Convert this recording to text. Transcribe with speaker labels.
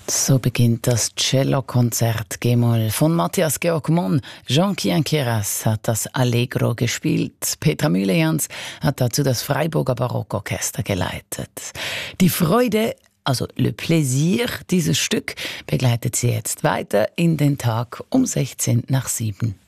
Speaker 1: So beginnt das Cellokonzert G-Moll von Matthias Georg Monn. Jean-Kien Keras hat das Allegro gespielt. Petra Mühlejans hat dazu das Freiburger Barockorchester geleitet. Die Freude, also Le Plaisir, dieses Stück begleitet sie jetzt weiter in den Tag um 16 nach 7.